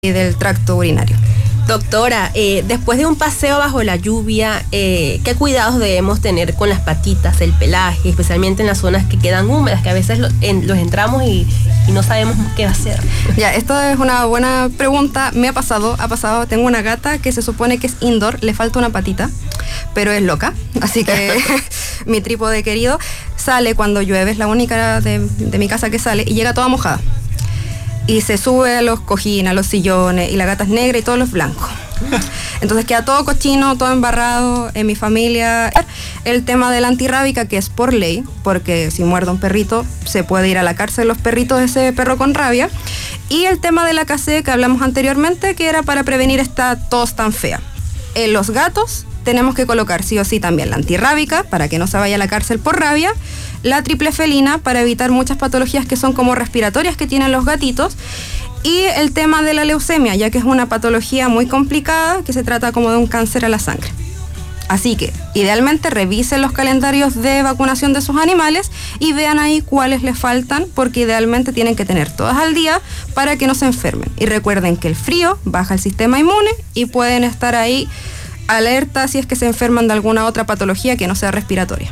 del tracto urinario. Doctora, después de un paseo bajo la lluvia, ¿qué cuidados debemos tener con las patitas, el pelaje, especialmente en las zonas que quedan húmedas, que a veces los entramos y no sabemos qué hacer? Ya, esto es una buena pregunta. Me ha pasado, tengo una gata que se supone que es indoor, le falta una patita, pero es loca, así que mi trípode querido sale cuando llueve, es la única de mi casa que sale y llega toda mojada. Y se sube a los cojines, a los sillones, y la gata es negra y todos los blancos. Entonces queda todo cochino, todo embarrado. En mi familia, el tema de la antirrábica, que es por ley, porque si muerde un perrito, se puede ir a la cárcel los perritos de ese perro con rabia. Y el tema de la KC, que hablamos anteriormente, que era para prevenir esta tos tan fea. En los gatos tenemos que colocar sí o sí también la antirrábica, para que no se vaya a la cárcel por rabia, la triple felina para evitar muchas patologías que son como respiratorias que tienen los gatitos, y el tema de la leucemia, ya que es una patología muy complicada que se trata como de un cáncer a la sangre. Así que, idealmente, revisen los calendarios de vacunación de sus animales y vean ahí cuáles les faltan, porque idealmente tienen que tener todas al día para que no se enfermen. Y recuerden que el frío baja el sistema inmune y pueden estar ahí alerta si es que se enferman de alguna otra patología que no sea respiratoria.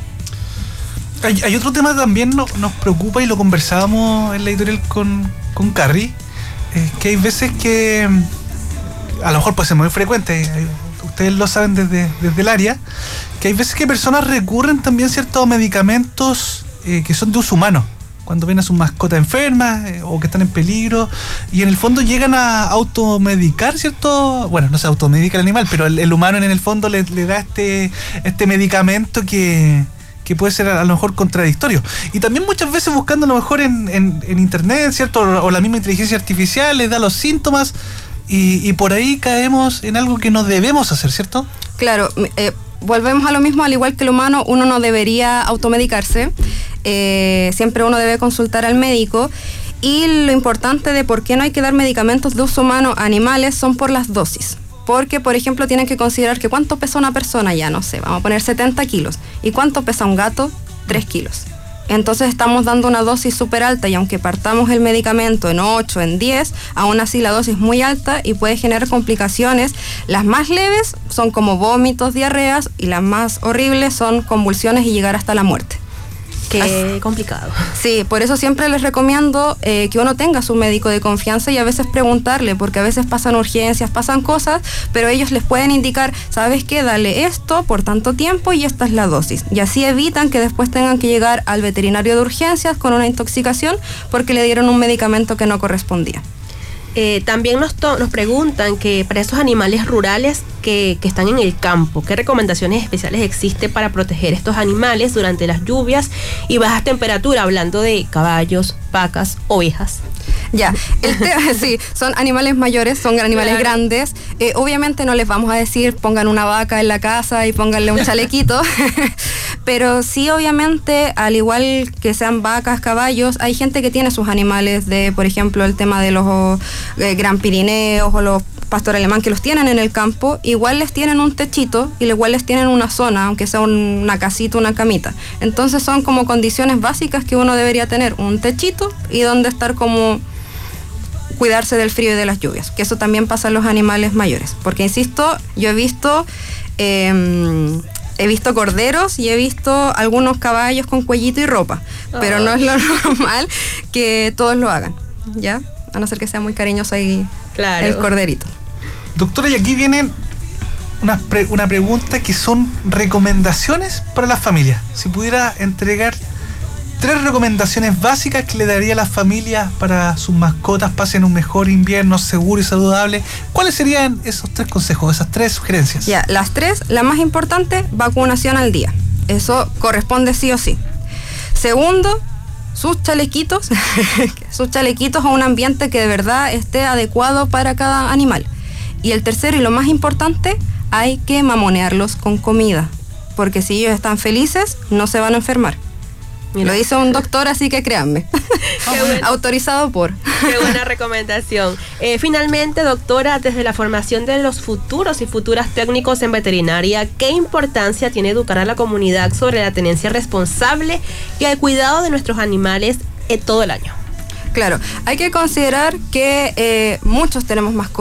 Hay otro tema que también nos preocupa y lo conversábamos en la editorial con Carrie, que hay veces que, a lo mejor puede ser muy frecuente, ustedes lo saben desde el área, que hay veces que personas recurren también a ciertos medicamentos que son de uso humano, cuando ven a sus mascotas enfermas o que están en peligro, y en el fondo llegan a automedicar, ¿cierto? Bueno, no se automedica el animal, pero el humano en el fondo le da este medicamento que puede ser a lo mejor contradictorio. Y también muchas veces buscando a lo mejor en internet, ¿cierto? O la misma inteligencia artificial les da los síntomas y por ahí caemos en algo que no debemos hacer, ¿cierto? Claro, volvemos a lo mismo, al igual que el humano, uno no debería automedicarse. Siempre uno debe consultar al médico, y lo importante de por qué no hay que dar medicamentos de uso humano a animales son por las dosis. Porque, por ejemplo, tienen que considerar que cuánto pesa una persona, ya no sé, vamos a poner 70 kilos. ¿Y cuánto pesa un gato? 3 kilos. Entonces estamos dando una dosis súper alta, y aunque partamos el medicamento en 8, en 10, aún así la dosis es muy alta y puede generar complicaciones. Las más leves son como vómitos, diarreas, y las más horribles son convulsiones y llegar hasta la muerte. Qué complicado. Sí, por eso siempre les recomiendo que uno tenga su médico de confianza y a veces preguntarle, porque a veces pasan urgencias, pasan cosas, pero ellos les pueden indicar, ¿sabes qué? Dale esto por tanto tiempo y esta es la dosis. Y así evitan que después tengan que llegar al veterinario de urgencias con una intoxicación porque le dieron un medicamento que no correspondía. También nos preguntan que para esos animales rurales que están en el campo, ¿qué recomendaciones especiales existe para proteger estos animales durante las lluvias y bajas temperaturas? Hablando de caballos, vacas, ovejas. Ya, sí, son animales mayores, son animales grandes. Obviamente no les vamos a decir pongan una vaca en la casa y pónganle un chalequito, pero sí, obviamente, al igual que sean vacas, caballos, hay gente que tiene sus animales de, por ejemplo, el tema de los Gran Pirineos o los pastor alemán, que los tienen en el campo, igual les tienen un techito y igual les tienen una zona, aunque sea una casita, una camita. Entonces son como condiciones básicas que uno debería tener, un techito y donde estar como cuidarse del frío y de las lluvias, que eso también pasa en los animales mayores, porque insisto, yo he visto corderos y he visto algunos caballos con cuellito y ropa, pero no es lo normal que todos lo hagan, ¿ya? A no ser que sea muy cariñoso ahí, claro, el corderito. Doctora, y aquí vienen una pregunta que son recomendaciones para las familias. Si pudiera entregar 3 recomendaciones básicas que le daría a las familias para sus mascotas pasen un mejor invierno seguro y saludable, ¿cuáles serían esos 3 consejos, esas 3 sugerencias? Ya, las 3, la más importante, vacunación al día. Eso corresponde sí o sí. Segundo, sus chalequitos a un ambiente que de verdad esté adecuado para cada animal. Y el tercero y lo más importante, hay que mamonearlos con comida, porque si ellos están felices, no se van a enfermar. Mira. Lo dice un doctor, así que créanme. Autorizado por. Qué buena recomendación. Finalmente, doctora, desde la formación de los futuros y futuras técnicos en veterinaria, ¿qué importancia tiene educar a la comunidad sobre la tenencia responsable y el cuidado de nuestros animales todo el año? Claro, hay que considerar que muchos tenemos mascotas.